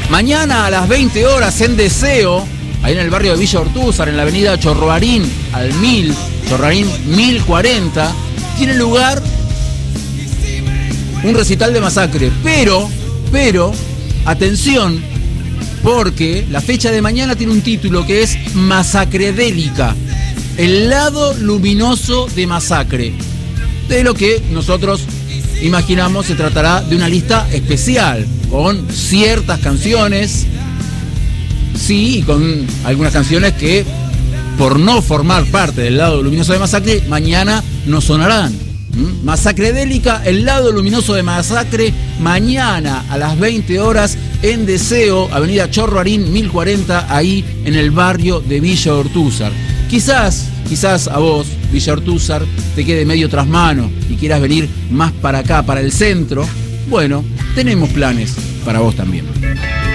Mañana a las 20 horas en Deseo, ahí en el barrio de Villa Ortúzar, en la avenida Chorroarín al 1000, Chorroarín 1040, tiene lugar un recital de Masacre. Pero, atención, porque la fecha de mañana tiene un título que es Masacredélica, el lado luminoso de Masacre. De lo que nosotros imaginamos se tratará de una lista especial, con ciertas canciones, sí, y con algunas canciones que, por no formar parte del lado luminoso de Masacre, mañana no sonarán. Masacredélica, el lado luminoso de Masacre, mañana a las 20 horas en Deseo, avenida Chorroarín 1040, ahí en el barrio de Villa Ortúzar. Quizás a vos, Villa Ortúzar, te quede medio trasmano y quieras venir más para acá, para el centro. Bueno, tenemos planes para vos también.